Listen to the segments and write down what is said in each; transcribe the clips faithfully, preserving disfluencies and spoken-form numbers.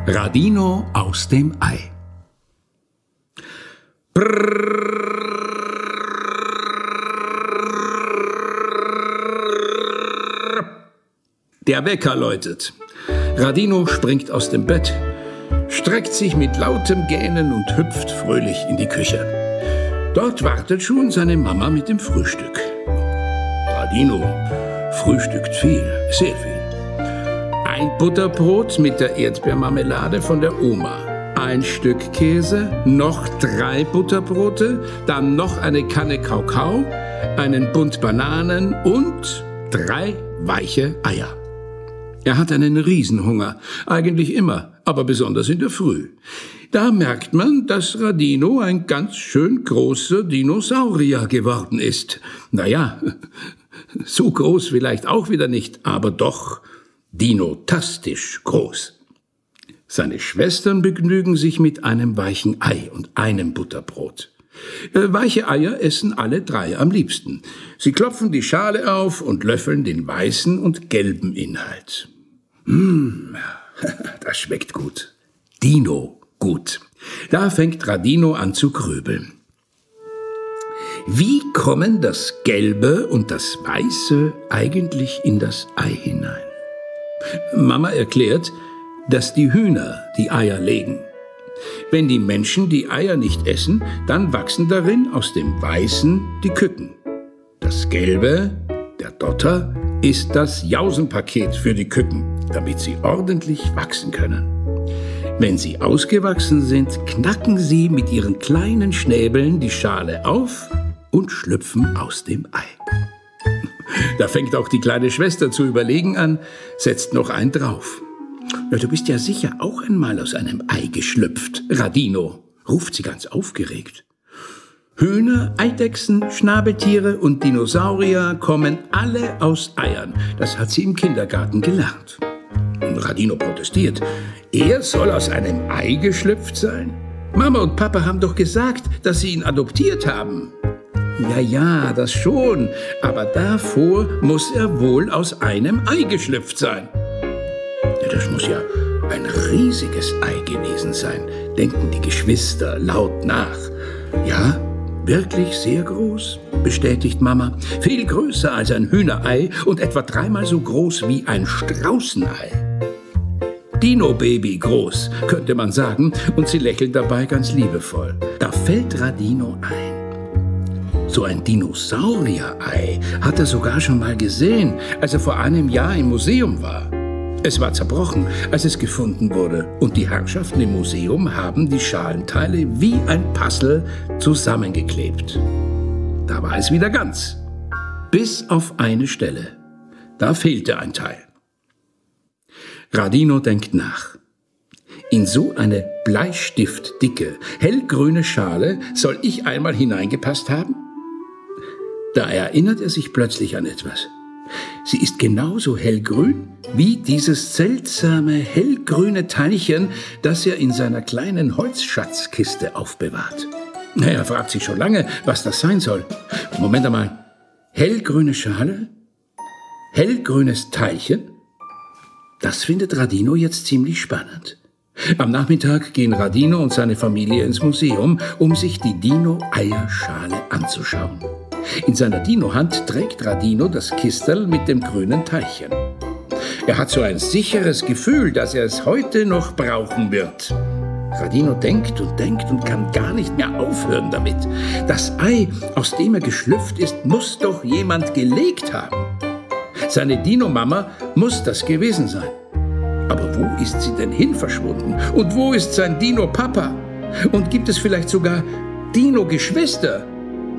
Radino aus dem Ei. Der Wecker läutet. Radino springt aus dem Bett, streckt sich mit lautem Gähnen und hüpft fröhlich in die Küche. Dort wartet schon seine Mama mit dem Frühstück. Radino frühstückt viel, sehr viel. Ein Butterbrot mit der Erdbeermarmelade von der Oma, ein Stück Käse, noch drei Butterbrote, dann noch eine Kanne Kakao, einen Bund Bananen und drei weiche Eier. Er hat einen Riesenhunger, eigentlich immer, aber besonders in der Früh. Da merkt man, dass Radino ein ganz schön großer Dinosaurier geworden ist. Naja, so groß vielleicht auch wieder nicht, aber doch dinotastisch groß. Seine Schwestern begnügen sich mit einem weichen Ei und einem Butterbrot. Äh, weiche Eier essen alle drei am liebsten. Sie klopfen die Schale auf und löffeln den weißen und gelben Inhalt. Mmh, das schmeckt gut. Dino gut. Da fängt Radino an zu grübeln. Wie kommen das Gelbe und das Weiße eigentlich in das Ei hinein? Mama erklärt, dass die Hühner die Eier legen. Wenn die Menschen die Eier nicht essen, dann wachsen darin aus dem Weißen die Küken. Das Gelbe, der Dotter, ist das Jausenpaket für die Küken, damit sie ordentlich wachsen können. Wenn sie ausgewachsen sind, knacken sie mit ihren kleinen Schnäbeln die Schale auf und schlüpfen aus dem Ei. Da fängt auch die kleine Schwester zu überlegen an, setzt noch einen drauf. Ja, du bist ja sicher auch einmal aus einem Ei geschlüpft, Radino, ruft sie ganz aufgeregt. Hühner, Eidechsen, Schnabeltiere und Dinosaurier kommen alle aus Eiern. Das hat sie im Kindergarten gelernt. Und Radino protestiert. Er soll aus einem Ei geschlüpft sein? Mama und Papa haben doch gesagt, dass sie ihn adoptiert haben. Ja, ja, das schon. Aber davor muss er wohl aus einem Ei geschlüpft sein. Ja, das muss ja ein riesiges Ei gewesen sein, denken die Geschwister laut nach. Ja, wirklich sehr groß, bestätigt Mama. Viel größer als ein Hühnerei und etwa dreimal so groß wie ein Straußenei. Dino-Baby groß, könnte man sagen, und sie lächelt dabei ganz liebevoll. Da fällt Radino ein. So ein Dinosaurier-Ei hat er sogar schon mal gesehen, als er vor einem Jahr im Museum war. Es war zerbrochen, als es gefunden wurde, und die Herrschaften im Museum haben die Schalenteile wie ein Puzzle zusammengeklebt. Da war es wieder ganz, bis auf eine Stelle. Da fehlte ein Teil. Radino denkt nach. In so eine bleistiftdicke, hellgrüne Schale soll ich einmal hineingepasst haben? Da erinnert er sich plötzlich an etwas. Sie ist genauso hellgrün wie dieses seltsame, hellgrüne Teilchen, das er in seiner kleinen Holzschatzkiste aufbewahrt. Er fragt sich schon lange, was das sein soll. Moment einmal. Hellgrüne Schale? Hellgrünes Teilchen? Das findet Radino jetzt ziemlich spannend. Am Nachmittag gehen Radino und seine Familie ins Museum, um sich die Dino-Eierschale anzuschauen. In seiner Dino-Hand trägt Radino das Kistel mit dem grünen Teilchen. Er hat so ein sicheres Gefühl, dass er es heute noch brauchen wird. Radino denkt und denkt und kann gar nicht mehr aufhören damit. Das Ei, aus dem er geschlüpft ist, muss doch jemand gelegt haben. Seine Dino-Mama muss das gewesen sein. Aber wo ist sie denn hin verschwunden? Und wo ist sein Dino-Papa? Und gibt es vielleicht sogar Dino-Geschwister?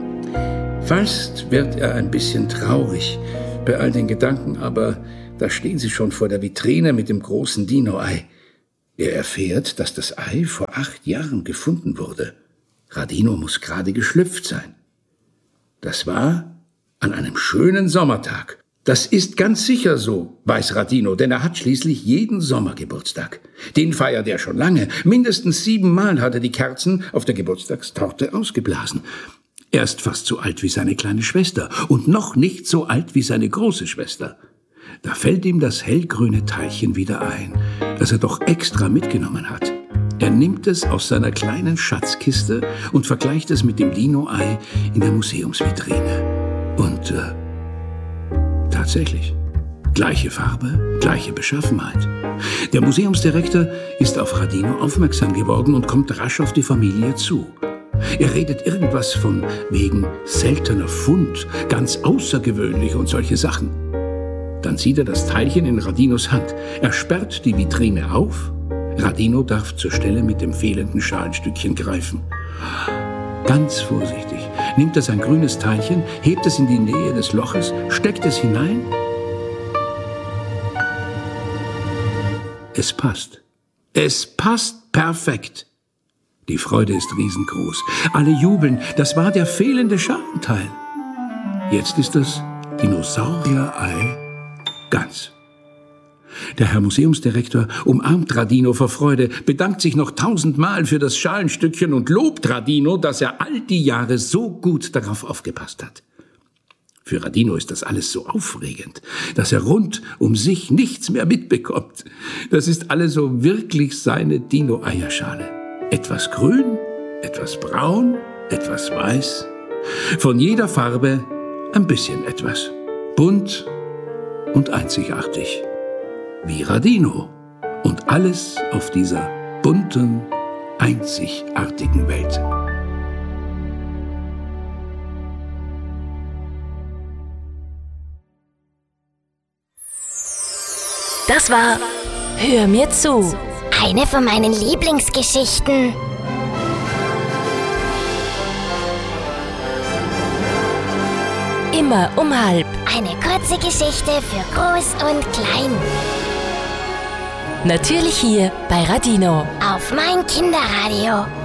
Fast wird er ein bisschen traurig bei all den Gedanken, aber da stehen sie schon vor der Vitrine mit dem großen Dino-Ei. Er erfährt, dass das Ei vor acht Jahren gefunden wurde. Radino muss gerade geschlüpft sein. Das war an einem schönen Sommertag. Das ist ganz sicher so, weiß Radino, denn er hat schließlich jeden Sommer Geburtstag. Den feiert er schon lange. Mindestens siebenmal hat er die Kerzen auf der Geburtstagstorte ausgeblasen. Er ist fast so alt wie seine kleine Schwester und noch nicht so alt wie seine große Schwester. Da fällt ihm das hellgrüne Teilchen wieder ein, das er doch extra mitgenommen hat. Er nimmt es aus seiner kleinen Schatzkiste und vergleicht es mit dem Dino-Ei in der Museumsvitrine. Und äh, tatsächlich, gleiche Farbe, gleiche Beschaffenheit. Der Museumsdirektor ist auf Radino aufmerksam geworden und kommt rasch auf die Familie zu. Er redet irgendwas von wegen seltener Fund, ganz außergewöhnlich und solche Sachen. Dann sieht er das Teilchen in Radinos Hand. Er sperrt die Vitrine auf. Radino darf zur Stelle mit dem fehlenden Schalenstückchen greifen. Ganz vorsichtig nimmt er sein grünes Teilchen, hebt es in die Nähe des Loches, steckt es hinein. Es passt. Es passt perfekt. Die Freude ist riesengroß. Alle jubeln. Das war der fehlende Schalenteil. Jetzt ist das Dinosaurier-Ei ganz. Der Herr Museumsdirektor umarmt Radino vor Freude, bedankt sich noch tausendmal für das Schalenstückchen und lobt Radino, dass er all die Jahre so gut darauf aufgepasst hat. Für Radino ist das alles so aufregend, dass er rund um sich nichts mehr mitbekommt. Das ist alles so wirklich seine Dino-Eierschale. Etwas grün, etwas braun, etwas weiß. Von jeder Farbe ein bisschen etwas. Bunt und einzigartig. Wie Radino. Und alles auf dieser bunten, einzigartigen Welt. Das war Hör mir zu. Eine von meinen Lieblingsgeschichten. Immer um halb. Eine kurze Geschichte für Groß und Klein. Natürlich hier bei Radino. Auf mein Kinderradio.